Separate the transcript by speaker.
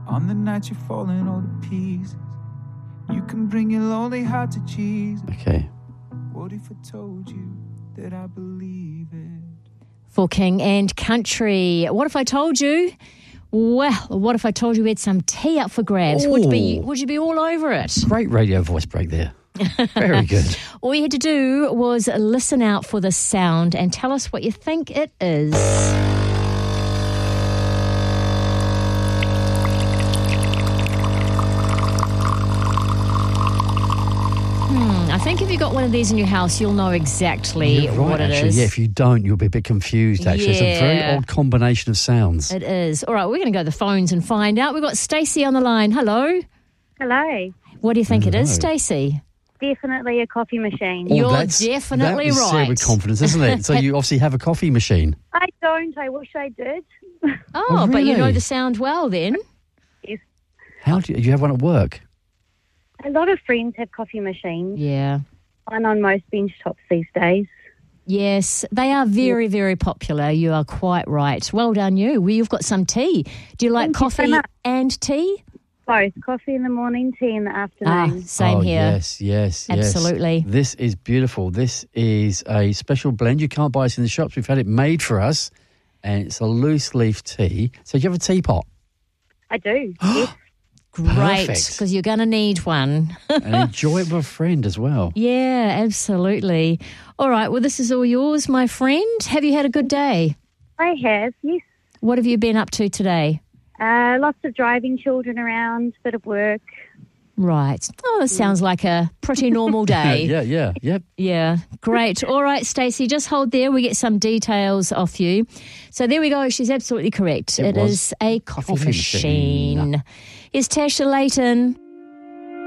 Speaker 1: On the night you're falling all to pieces, you can bring your lonely heart to Jesus.
Speaker 2: Okay.
Speaker 1: What if I told you that I believe it?
Speaker 3: For King and Country. What if I told you? Well, what if I told you we had some tea up for grabs? Would you be all over it?
Speaker 2: Great radio voice break there. Very good.
Speaker 3: All you had to do was listen out for the sound and tell us what you think it is. I think if you've got one of these in your house, you'll know exactly what it is.
Speaker 2: Yeah, if you don't, you'll be a bit confused, actually.
Speaker 3: Yeah.
Speaker 2: It's a very odd combination of sounds.
Speaker 3: It is. All right, we're going to go to the phones and find out. We've got Stacey on the line. Hello.
Speaker 4: Hello.
Speaker 3: What do you think it is, Stacey?
Speaker 4: Definitely a coffee machine.
Speaker 3: You're definitely
Speaker 2: that is
Speaker 3: right.
Speaker 2: with confidence, isn't it? So you obviously have a coffee machine.
Speaker 4: I don't. I wish I did.
Speaker 3: Oh, but you know
Speaker 2: really?
Speaker 3: the sound well then.
Speaker 4: Yes.
Speaker 2: How do you have one at work?
Speaker 4: A lot of friends have coffee machines.
Speaker 3: Yeah.
Speaker 4: One on most bench tops these days.
Speaker 3: Yes, they are very, very popular. You are quite right. Well done, you. Well, you've got some tea. Do you like
Speaker 4: Thank you so
Speaker 3: coffee
Speaker 4: much.
Speaker 3: and tea?
Speaker 4: Both. Coffee in the morning, tea in the afternoon.
Speaker 3: Same here.
Speaker 2: Yes.
Speaker 3: Absolutely.
Speaker 2: This is beautiful. This is a special blend. You can't buy this in the shops. We've had it made for us, and it's a loose leaf tea. So do you have a teapot?
Speaker 4: I do. Yes.
Speaker 3: Great,
Speaker 2: Perfect.
Speaker 3: because you're going to need one.
Speaker 2: And enjoy it with a friend as well.
Speaker 3: Yeah, absolutely. All right, well, this is all yours, my friend. Have you had a good day?
Speaker 4: I have, yes.
Speaker 3: What have you been up to today?
Speaker 4: Lots of driving children around, bit of work.
Speaker 3: Right. Oh, this sounds like a pretty normal day.
Speaker 2: Yep.
Speaker 3: Yeah, great. All right, Stacey, just hold there. We get some details off you. So there we go. She's absolutely correct. It
Speaker 2: was
Speaker 3: is a coffee
Speaker 2: coffee machine.
Speaker 3: machine. Here's Tasha Layton.